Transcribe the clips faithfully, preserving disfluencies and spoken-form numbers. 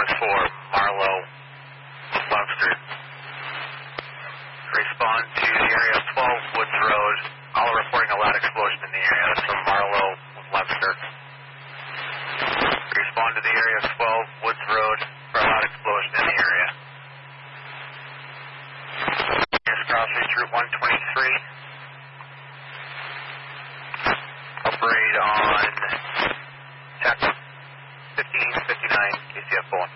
for Marlow, Webster. Respond to the area of twelve Woods Road. All reporting a loud explosion in the area. That's from Marlow, Webster. Respond to the area of twelve Woods Road for a loud explosion in the area. Here's Crossroads Route one twenty-three. Operate on Tech fifteen fifty-nine, K C F one.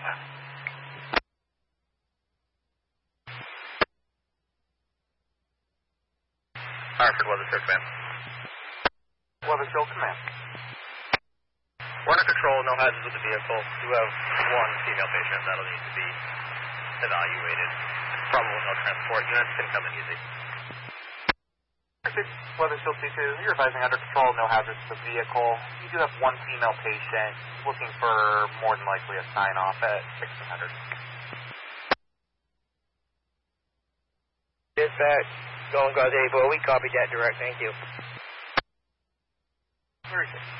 Hartford, Weathersfield Command. Weathersfield Command. We're under control, no hazards with the vehicle. Do have one female patient that'll need to be evaluated. Probable no transport. Units can come in easy. Weathersfield C two, you're advising under control, no hazards to the vehicle. You do have one female patient looking for more than likely a sign-off at sixteen hundred. Dispatch, Golden Cross eighty-four, we copied that direct, thank you. Where is it?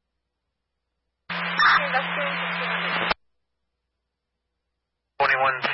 Twenty-one